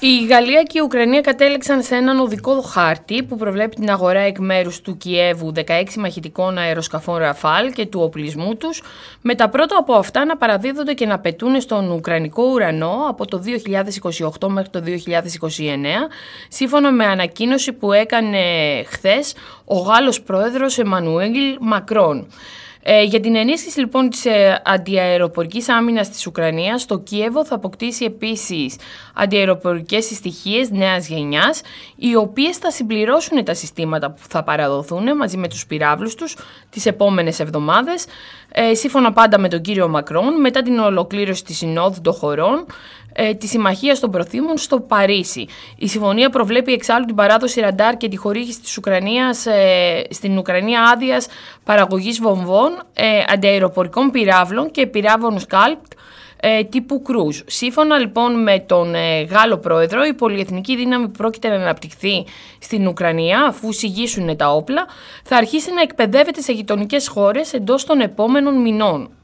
Η Γαλλία και η Ουκρανία κατέληξαν σε έναν οδικό χάρτη που προβλέπει την αγορά εκ μέρους του Κιέβου 16 μαχητικών αεροσκαφών Ραφάλ και του οπλισμού τους, με τα πρώτα από αυτά να παραδίδονται και να πετούν στον Ουκρανικό ουρανό από το 2028 μέχρι το 2029, σύμφωνα με ανακοίνωση που έκανε χθες ο Γάλλος πρόεδρος Εμμανουέλ Μακρόν. Για την ενίσχυση λοιπόν της αντιαεροπορικής άμυνας της Ουκρανίας, το Κίεβο θα αποκτήσει επίσης αντιαεροπορικές συστοιχίες νέας γενιάς, οι οποίες θα συμπληρώσουν τα συστήματα που θα παραδοθούν μαζί με τους πυράβλους τους τις επόμενες εβδομάδες, σύμφωνα πάντα με τον κύριο Μακρόν, μετά την ολοκλήρωση της Συνόδου των Χωρών της Συμμαχίας των Προθήμων στο Παρίσι. Η συμφωνία προβλέπει εξάλλου την παράδοση ραντάρ και τη χορήγηση της Ουκρανίας στην Ουκρανία άδειας παραγωγής βομβών, αντιαεροπορικών πυράβλων και πυράβλων Σκάλπ τύπου Κρούζ. Σύμφωνα λοιπόν με τον Γάλλο πρόεδρο, η πολυεθνική δύναμη που πρόκειται να αναπτυχθεί στην Ουκρανία, αφού συγγύσουν τα όπλα, θα αρχίσει να εκπαιδεύεται σε γειτονικές χώρες εντός των επόμενων μηνών.